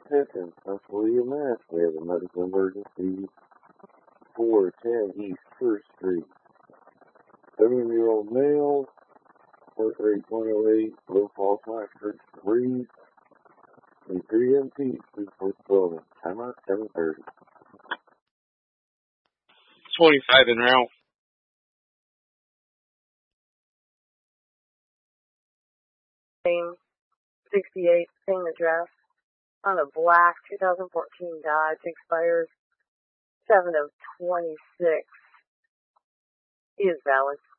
Attention, South Korea, Mass. We have a medical emergency. 410 East 1st Street. 70-year-old male, heart rate 108, low pulse oxygen 3. And 3 MPs, 3 building. Time out 7:30. 25 en route. 68, same address, on a black 2014 Dodge, expires 7/26, is valid.